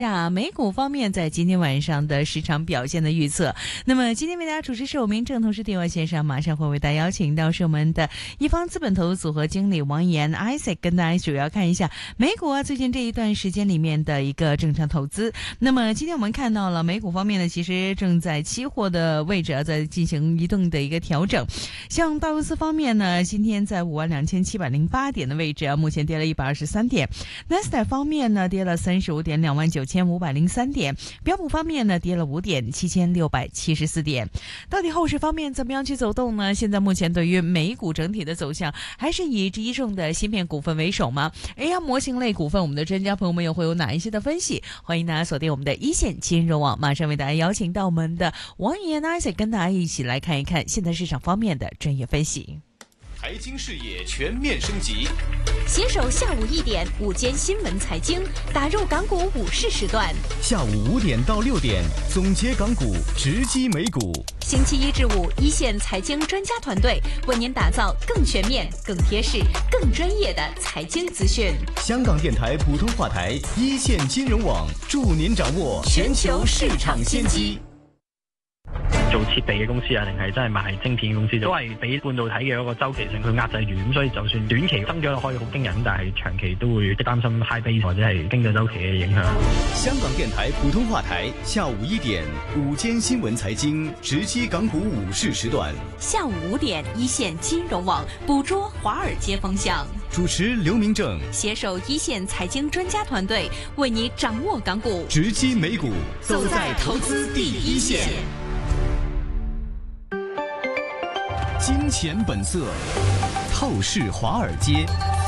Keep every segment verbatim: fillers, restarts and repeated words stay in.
下美股方面在今天晚上的市场表现的预测。那么今天为大家主持是我明正，同时电话线上马上会为大家邀请到是我们的一方资本投资组合经理王岩 Isaac， 跟大家主要看一下美股啊最近这一段时间里面的一个正常投资。那么今天我们看到了美股方面呢，其实正在期货的位置啊在进行移动的一个调整。像道琼斯方面呢，今天在五万两千七百零八点的位置啊，目前跌了一百二十三点。纳斯达克方面呢，跌了三十五点，两万九千五百零三点。标普方面呢，跌了五点，七千六百七十四点。到底后市方面怎么样去走动呢？现在目前对于美股整体的走向，还是以一众的芯片股份为首吗？ A I 模型类股份，我们的专家朋友们又会有哪一些的分析？欢迎大家锁定我们的一线金融网，马上为大家邀请到我们的王岩 Isaac， 跟大家一起来看一看现在市场方面的专业分析。 财经视野全面升级， 携手下午一点午间新闻财经，打入港股午市时段。 下午五点到六点，总结港股，直击美股。 星期一至五，一线财经专家团队为您打造更全面、更贴市、更专业的财经资讯。 香港电台普通話台，一線金融網，助您掌握全球市場先機。 做設備嘅公司啊，定係真係賣晶片嘅公司，都係俾半導體嘅嗰個周期性去壓制住，咁所以就算短期增長可以好驚人，但係長期都會擔心 high base 或者係經濟周期嘅影響。 香港電台普通話台，下午一點，午間新聞財經，直擊港股午市時段。 下午五點，一線金融網捕捉華爾街風向。 主持劉明正， 攜手一線財經專家團隊，為你掌握港股， 直擊美股， 走在投資第一線。 金錢本色，透視華爾街。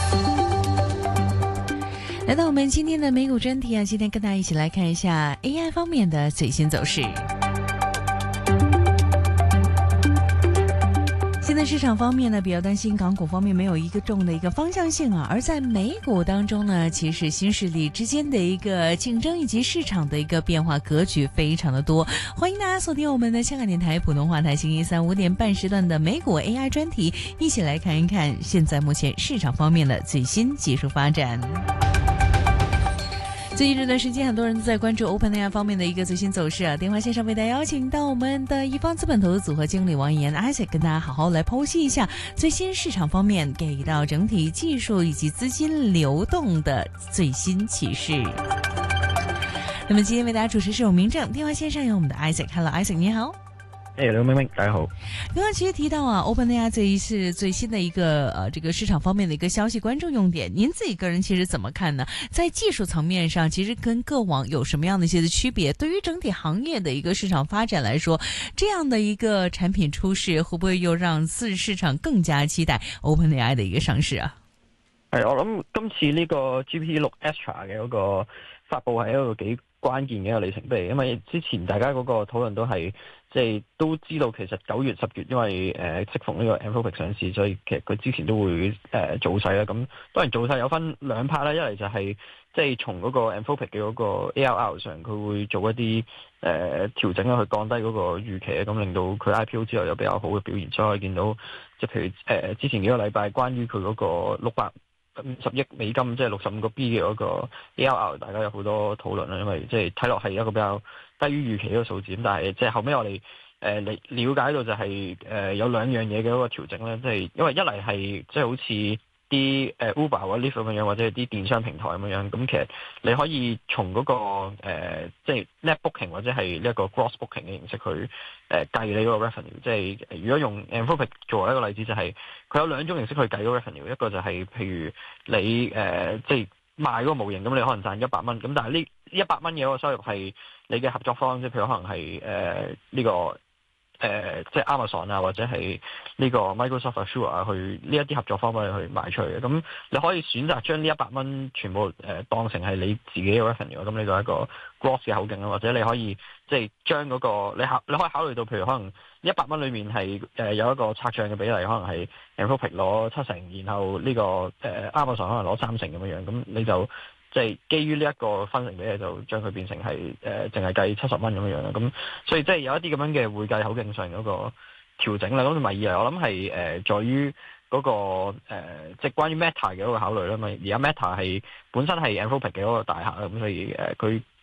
来到我们今天的美股专题啊，今天跟大家一起来看一下 A I 方面的最新走势。现在市场方面呢，比较担心港股方面没有一个重的一个方向性啊，而在美股当中呢，其实新势力之间的一个竞争以及市场的一个变化格局非常的多。欢迎大家锁定我们的香港电台普通话台星期三五点半时段的美股 A I 专题，一起来看一看现在目前市场方面的最新技术发展。最近这段时间，很多人都在关注 OpenAI 方面的一个最新走势啊。电话线上为大家邀请到我们的一方资本投资组合经理王岩 Isaac， 跟大家好好来剖析一下最新市场方面给到整体技术以及资金流动的最新启示。那么今天为大家主持是我明正，电话线上有我们的 Isaac。Hello Isaac， 你好。 哎，刘明明，大家好。 刚刚其实提到啊 ，OpenAI 这一次最新的一个呃这个市场方面的一个消息关注用点，您自己个人其实怎么看呢？在技术层面上，其实跟过往有什么样的一些的区別？對於整體行業的一個市場發展來說，這樣的一個產品出世，會不會又讓市市場更加期待 OpenAI 的一個上市啊？ 係，我諗今次呢個 G P T 六 Extra 嘅嗰個發布係一個幾關鍵嘅一個里程碑，因為之前大家嗰個討論都係。即係都知道，其實九月、十月，因為誒適逢呢個 Anthropic 上市，所以其實佢之前都會誒、呃、造勢啦。咁當然造勢有分兩 part 啦，一嚟就係即係從嗰個 Anthropic 嘅嗰個 A R R 上，佢會做一啲誒、呃、調整啦，去降低嗰個預期，咁令到佢 I P O 之後有比較好嘅表現。所以可以見到，即係譬如誒、呃、之前幾個禮拜關於佢嗰個六百五十億美金，即係六十五個 B 嘅嗰個 A R R， 大家有好多討論啦，因為即係睇落係一個比較低於預期嗰個數字，咁但係即係後尾我哋誒了了解到就係、是、誒、呃、有兩樣嘢嘅一個調整咧，即係因為一嚟係即係好似啲誒 Uber 或者 Lyft 咁樣，或者係啲電商平台咁樣，咁其實你可以從嗰、那個、呃、即係 net booking 或者係呢一個 gross booking 嘅形式去誒、呃、計你嗰個 revenue， 即係如果用 Anthropic 作為一個例子，就係、是、佢有兩種形式去計嗰個 revenue， 一個就係譬如你誒、呃、即係賣嗰個模型，咁你可能賺一百蚊，咁但係呢一百蚊嘅嗰個收入係你嘅合作方，即係譬如可能係誒呢個誒、呃、即係 Amazon 啊，或者係呢個 Microsoft Azure 啊，去呢一啲合作方幫你去賣出去嘅。咁你可以選擇將呢一百蚊全部誒、呃、當成係你自己嘅 revenue，咁呢個係一個 gross 嘅口徑啦。或者你可以即係將嗰個你考你可以考慮到，譬如可能一百蚊裏面係誒、呃、有一個拆賬嘅比例，可能係 Anthropic 攞七成，然後呢、這個誒、呃、Amazon 可能攞三成咁樣樣，咁你就即係基於呢一個分成比例，就將佢變成係誒淨係計七十蚊咁樣樣啦。咁所以即係有一啲咁樣嘅會計口徑上嗰個調整啦。咁同埋二嚟，我諗係誒在於嗰、那個、呃、即係關於 Meta 嘅嗰個考慮啦。嘛而家 Meta 係本身係 Anthropic 嘅嗰個大客啦，咁所以誒佢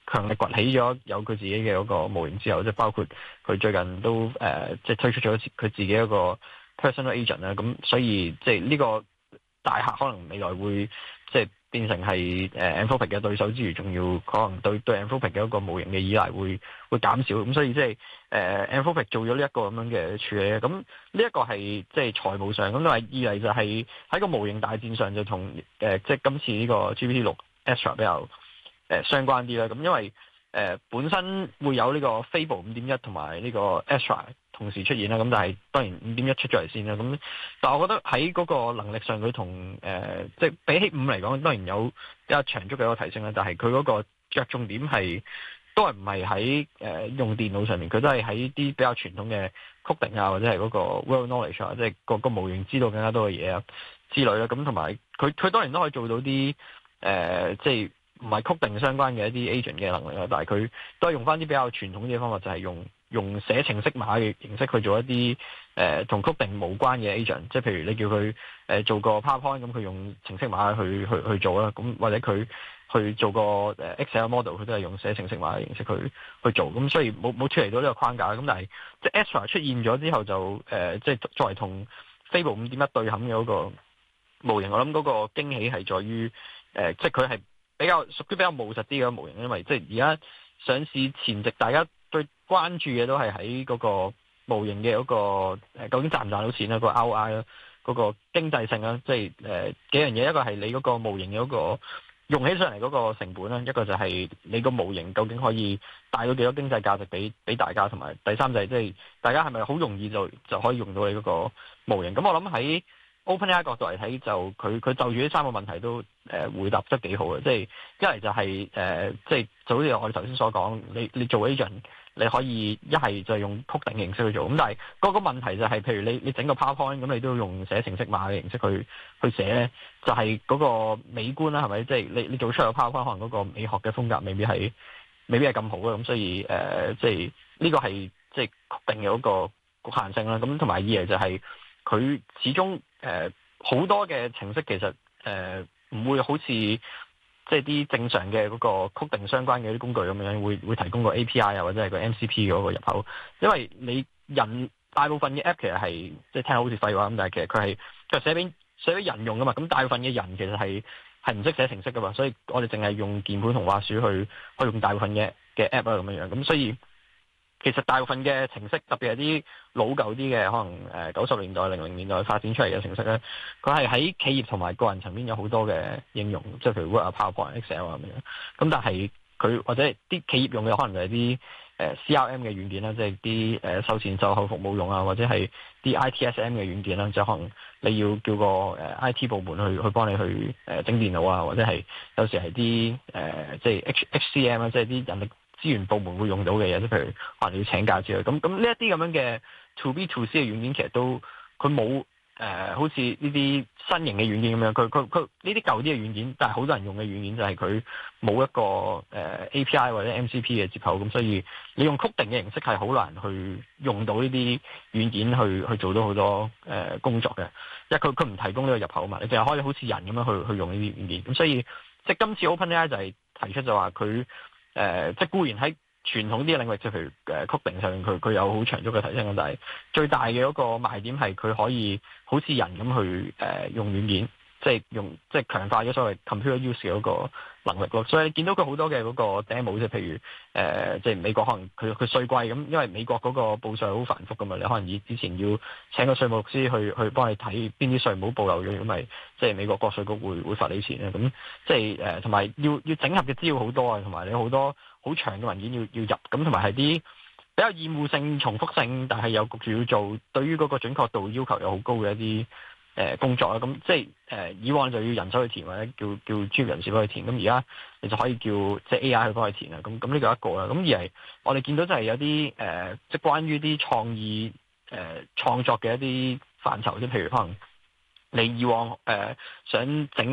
強力崛起咗有佢自己嘅嗰個模型之後，即係包括佢最近都誒、呃、即係推出咗佢自己一個 personal agent 啦，咁所以即係呢個大客可能未來會即係變成係誒 Anthropic 嘅對手之餘，仲要可能對對 Anthropic 嘅一個模型嘅依賴會會減少，咁所以即係誒 Anthropic 做咗呢一個咁樣嘅處理，咁呢一個係即係財務上，咁但係二嚟就係喺個模型大戰上就同誒、呃、即係今次呢個 G P T 六 Astra 比較誒、呃、相關啲啦，咁因為誒、呃、本身會有呢個 Fable 五點一同埋呢個 Astra 同時出現啦，咁但係當然五點一出咗嚟先啦，咁但係我覺得喺嗰個能力上佢同誒即係比起五嚟講，當然有比較長足嘅一個提升啦，但係佢嗰個着重點係都係唔係喺誒用電腦上面，佢都係喺啲比較傳統嘅 coding 啊，或者係嗰個 world knowledge 啊，即係個個模型知道更加多嘅嘢啊之類啦，咁同埋佢佢當然都可以做到啲誒、呃、即係唔係 coding 相關嘅一啲 agent 嘅能力啦，但係佢都係用翻啲比較傳統啲嘅方法，就係、是、用。用寫程式碼嘅形式去做一啲誒同 coding 無關嘅 agent，即係譬如你叫佢誒、呃、做個 PowerPoint，咁佢用程式碼去去去做啦，咁或者佢去做個誒 Excel model，佢都係用寫程式碼嘅形式去去做，咁所以冇冇脫離到呢個框架，咁但係即係 Astra 出現咗之後就誒、呃、即係作為同 Fable 五點一對撼嘅嗰個模型，我諗嗰個驚喜係在於誒、呃、即係佢係比較屬於比較務實啲嘅模型，因為即係而家上市前夕大家最關注嘅都係喺嗰個模型嘅嗰、嗰個、呃、究竟賺唔賺到錢啦，嗰個 R O I 啦，嗰個經濟性啦，即係誒、呃、幾樣嘢，一個係你嗰個模型嘅嗰個用起上嚟嗰個成本啦，一個就係你個模型究竟可以帶到幾多經濟價值俾俾大家，同埋第三就係即係大家係咪好容易就就可以用到你嗰個模型？咁我諗喺 OpenAI 角度嚟睇，就佢佢就住呢三個問題都誒、呃、回答得幾好嘅，即係一嚟就係、是、誒、呃、即係就好似我哋頭先所講，你你做 agent。你可以一係就用 coding 嘅形式去做，咁但係嗰個問題就係、是，譬如你你整個 PowerPoint 咁，你都要用寫程式碼嘅形式去去寫咧，就係、是、嗰個美觀啦，係咪？即、就、係、是、你你做出嚟嘅 PowerPoint 可能嗰個美學嘅風格未必係未必係咁好嘅，咁所以誒，即係呢個係即係確定嘅嗰個局限性啦。咁同埋二嚟就係佢始終誒好、呃、多嘅程式其實誒唔、呃、會好似。即係啲正常嘅嗰個 coding 相關嘅啲工具咁樣，會會提供個 A P I 啊，或者係個 M C P 嗰個入口。因為你人大部分嘅 app 其實係即係聽好似廢話咁，但係其實佢係佢係寫俾寫俾人用噶嘛。咁大部分嘅人其實係係唔識寫程式噶嘛，所以我哋淨係用鍵盤同滑鼠去去用大部分嘅嘅 app 啊咁樣樣。咁所以其實大部分嘅程式，特別係啲老舊啲嘅，可能誒九十年代、零零年代發展出嚟嘅程式咧，佢係喺企業同埋個人層面有好多嘅應用，即係譬如 Word 啊、PowerPoint、Excel 啊咁樣。咁但係佢或者啲企業用嘅可能就係啲誒 C R M 嘅軟件啦，即係啲誒售前售後服務用啊，或者係啲 I T S M 嘅軟件啦，即係可能你要叫個誒 I T 部門去去幫你去誒整電腦啊，或者係有時係啲誒即係 H H C M 啊，即係啲人力資源部門會用到嘅嘢，即譬如可能你要請假之類，咁咁呢一啲咁樣嘅 to B to C 嘅軟件，其實都佢冇誒，好似呢啲新型嘅軟件咁樣，佢佢佢呢啲舊啲嘅軟件，但係好多人用嘅軟件就係佢冇一個誒、呃、A P I 或者 M C P 嘅接口，咁所以你用 coding 嘅形式係好難去用到呢啲軟件去去做到好多誒、呃、工作嘅，因為佢佢唔提供呢個入口嘛，你淨係可以好似人咁樣去去用呢啲軟件，咁所以即係今次 OpenAI 就係提出就話佢。誒、呃，即係固然喺傳統啲嘅領域，即係譬如誒 coding 上面，佢佢有好長足嘅提升，但係最大嘅嗰個賣點係佢可以好似人咁去誒、呃、用軟件，即係用即係強化咗所謂 computer use 嘅嗰個能力咯。所以你見到佢好多嘅嗰個 demo，即係譬如誒、呃，即係美國可能佢佢稅貴咁，因為美國嗰個報稅好繁複噶嘛，你可能以之前要請個稅務律師去去幫你睇邊啲稅唔好報漏咗，咁咪即係美國國稅局會會罰你錢啊。咁即係誒，同、呃、埋要要整合嘅資料好多啊，同埋你好多好長嘅文件要要入，咁同埋係啲比較厭惡性、重複性，但係又焗住要做，對於嗰個準確度要求又好高嘅一啲。誒、呃、工作啦，咁即係誒、呃、以往就要人手去填，或者叫叫專業人士幫佢填，咁而家你就可以叫即係 A I 去幫佢填啦。咁咁呢個一個啦。咁而係我哋見到就係有啲誒、呃，即係關於啲創意誒、呃、創作嘅一啲範疇，即係譬如可能你以往誒、呃、想整一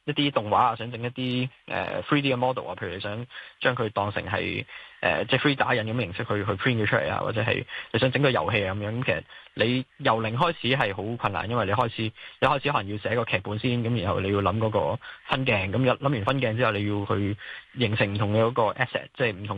一啲動畫啊，想整一啲誒、呃、three D 嘅 model 啊，譬如你想將佢當成係誒、呃、即係 three D 打印咁嘅形式去去 print 佢出嚟啊，或者係你想整個遊戲啊咁樣，咁其實你由零開始係好困難，因為你開始一開始可能要寫個劇本先，咁然後你要諗嗰個分鏡，咁諗完分鏡之後你要去形成唔同嘅嗰個 asset，即係唔同